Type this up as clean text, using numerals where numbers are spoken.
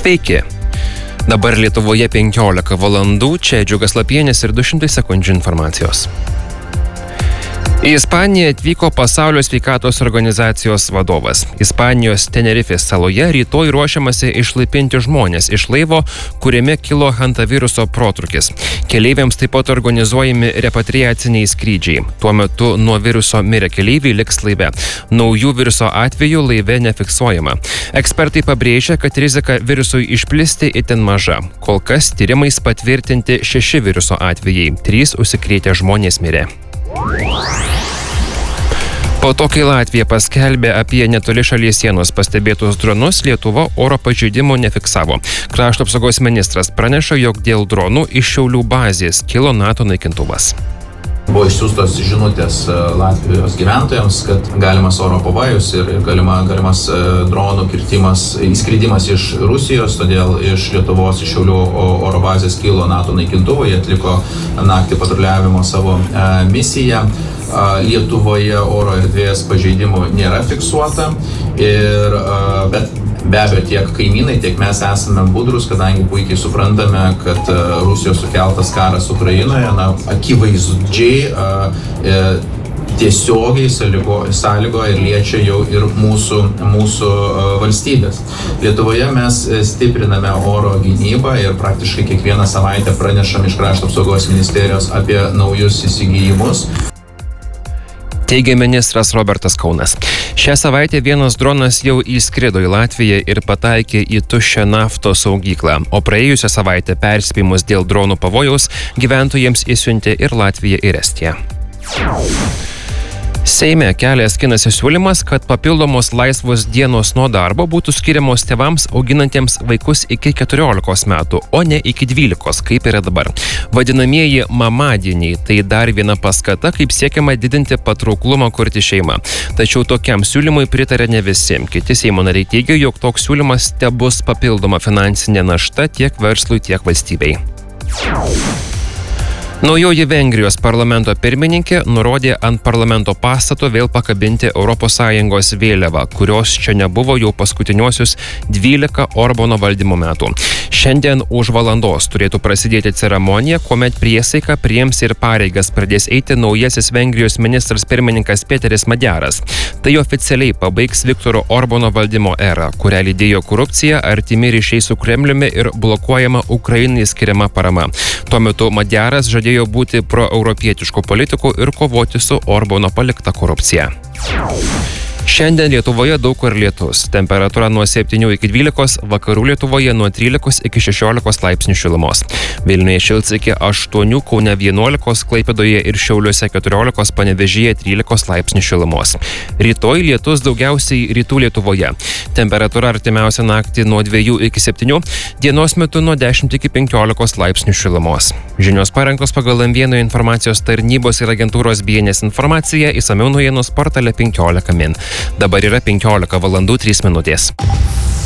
Sveiki. Dabar Lietuvoje 15 valandų, čia Džiugas Lapienis ir 200 sekundžių informacijos. Į Ispaniją atvyko Pasaulio sveikatos organizacijos vadovas. Ispanijos Tenerifės saloje rytoj ruošiamasi išlaipinti žmonės iš laivo, kuriame kilo hantaviruso protrūkis. Keleiviams taip pat organizuojami repatriaciniai skrydžiai. Tuo metu nuo viruso mirę keleiviai liks laive. Naujų viruso atvejų laive nefiksuojama. Ekspertai pabrėžia, kad rizika virusui išplisti itin maža. Kol kas tyrimais patvirtinti 6 viruso atvejai, 3 užsikrėtę žmonės mirė. Po to, kai Latvija paskelbė apie netoli šalies sienos pastebėtus dronus, Lietuva oro pažeidimų nefiksavo. Krašto apsaugos ministras praneša, jog dėl dronų iš Šiaulių bazės kilo NATO naikintuvas. Buvo išsiųstos žinutės Latvijos gyventojams, kad galimas oro pavojus ir galimas dronų įskridimas iš Rusijos, todėl iš Lietuvos, iš Šiaulių oro bazės kilo NATO naikintuvai, jie atliko naktį patruliavimo savo misiją. Lietuvoje oro erdvės pažeidimų nėra fiksuota, bet be abejo tiek kaimynai, tiek mes esame budrus, kadangi puikiai suprantame, kad Rusijos sukeltas karas Ukrainoje, akivaizdžiai tiesiogiai sąlygoja ir liečia jau ir mūsų valstybės. Lietuvoje mes stipriname oro gynybą ir praktiškai kiekvieną savaitę pranešam iš Krašto apsaugos ministerijos apie naujus įsigijimus. Teigia ministras Robertas Kaunas. Šią savaitę vienas dronas jau įskrido į Latviją ir pataikė į tuščią naftos saugyklą, o praėjusią savaitę perspėjimus dėl dronų pavojaus gyventojams išsiuntė ir Latvija ir Estija. Seime kelias skinasi siūlymas, kad papildomos laisvos dienos nuo darbo būtų skiriamos tėvams auginantiems vaikus iki 14 metų, o ne iki 12, kaip yra dabar. Vadinamieji mamadieniai – tai dar viena paskata, kaip siekiama didinti patrauklumą kurti šeimą. Tačiau tokiam siūlymui pritarė ne visi. Kiti Seimo nariai teigia, jog toks siūlymas tebus papildoma finansinė našta tiek verslui, tiek valstybei. Naujoji Vengrijos parlamento pirmininkė nurodė ant parlamento pastato vėl pakabinti ES vėliavą, kurios čia nebuvo jau paskutiniuosius 12 Orbano valdymo metų. Šiandien už valandos turėtų prasidėti ceremonija, kuomet priesaiką priims ir pareigas pradės eiti naujasis Vengrijos ministras pirmininkas Peteris Madjaras. Tai oficialiai pabaigs Viktoro Orbano valdymo erą, kurią lydėjo korupcija, artimi ryšiai su Kremliumi ir blokuojama Ukrainai skiriama parama. Tuo metu Madjaras žadėjo būti proeuropietiškų politikų ir kovoti su Orbano palikta korupcija. Šiandien Lietuvoje daug kur lietus. Temperatūra nuo 7 iki 12, vakarų Lietuvoje nuo 13 iki 16 laipsnių šilumos. Vilniuje šils iki 8, Kaune 11, Klaipėdoje ir Šiauliuose 14, Panevėžyje 13 laipsnių šilumos. Rytoj lietus daugiausiai rytų Lietuvoje. Temperatūra artimiausią naktį nuo 2 iki 7, dienos metu nuo 10 iki 15 laipsnių šilumos. Žinios parengtos pagal M1 informacijos tarnybos ir agentūros BNS informaciją, išsamiau naujienos portale 15 min. Dabar yra 15 valandų 3 minutės.